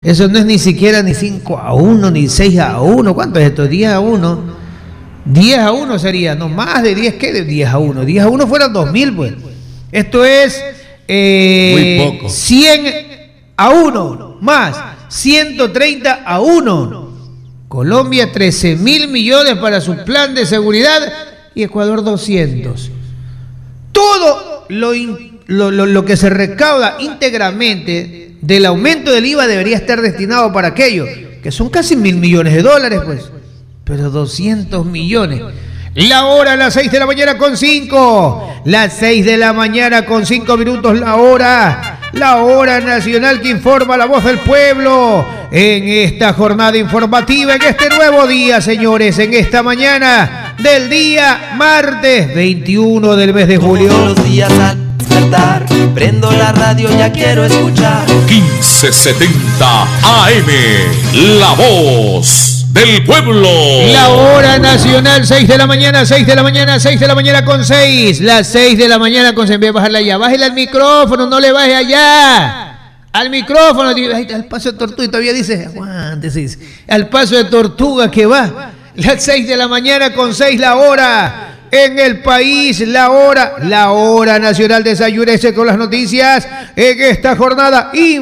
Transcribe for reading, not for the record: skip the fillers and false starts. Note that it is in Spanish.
Eso no es ni siquiera ni 5-1, ni 6-1. ¿Cuánto es esto? 10-1. 10-1 sería, no más de 10, ¿qué de 10-1? 10-1 fueran 2000, pues. Esto es muy poco. 100-1 más 130-1. Colombia 13.000 millones para su plan de seguridad y Ecuador 200. Todo lo que se recauda íntegramente del aumento del IVA debería estar destinado para aquello, que son casi 1.000 millones de dólares, pues. Pero 200 millones. La hora a las 6 de la mañana con 5. Las 6 de la mañana con 5 minutos la hora. La hora nacional que informa la voz del pueblo. En esta jornada informativa, en este nuevo día, señores, en esta mañana del día martes 21 del mes de julio. Todos los días al despertar, prendo la radio, ya quiero escuchar 1570 AM, La Voz del Pueblo. La hora nacional, 6 de la mañana, 6 de la mañana, 6 de la mañana con 6. Las 6 de la mañana con 6. Voy a bajarle allá. Bájale al micrófono, no le baje allá. Al micrófono. Al paso de tortuga. Y todavía dice, aguántese. Al paso de tortuga que va. Las 6 de la mañana con 6 la hora. En el país, la hora nacional. Desayúnese con las noticias en esta jornada.